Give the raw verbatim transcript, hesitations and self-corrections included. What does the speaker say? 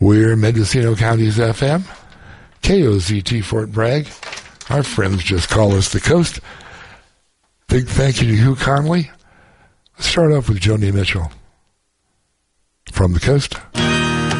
We're Mendocino County's F M, K O Z T Fort Bragg. Our friends just call us the Coast. Big thank you to Hugh Conley. Let's start off with Joni Mitchell from the Coast.